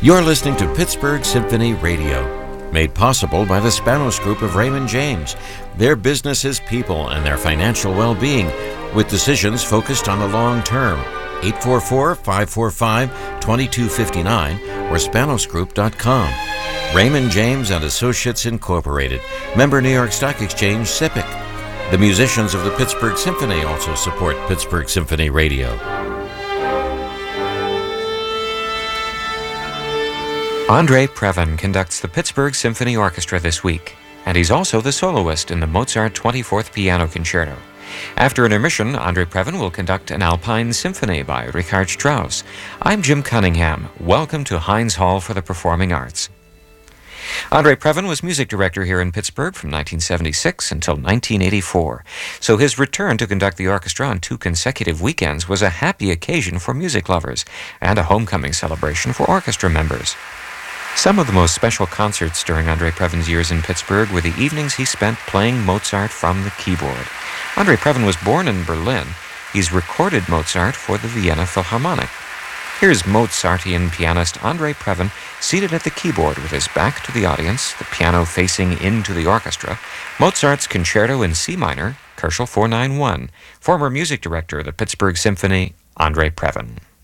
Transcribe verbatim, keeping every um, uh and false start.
You're listening to Pittsburgh Symphony Radio, made possible by the Spanos Group of Raymond James. Their business is people and their financial well-being, with decisions focused on the long term. eight four four, five four five, two two five nine or spanos group dot com. Raymond James and Associates Incorporated, member New York Stock Exchange, S I P C. The musicians of the Pittsburgh Symphony also support Pittsburgh Symphony Radio. Andre Previn conducts the Pittsburgh Symphony Orchestra this week, and he's also the soloist in the Mozart twenty-fourth Piano Concerto. After intermission, Andre Previn will conduct an Alpine Symphony by Richard Strauss. I'm Jim Cunningham. Welcome to Heinz Hall for the Performing Arts. Andre Previn was music director here in Pittsburgh from nineteen seventy-six until nineteen eighty-four, so his return to conduct the orchestra on two consecutive weekends was a happy occasion for music lovers and a homecoming celebration for orchestra members. Some of the most special concerts during Andre Previn's years in Pittsburgh were the evenings he spent playing Mozart from the keyboard. Andre Previn was born in Berlin. He's recorded Mozart for the Vienna Philharmonic. Here's Mozartian pianist Andre Previn seated at the keyboard with his back to the audience, the piano facing into the orchestra, Mozart's Concerto in C minor, Koelschel four ninety-one, former music director of the Pittsburgh Symphony, Andre Previn.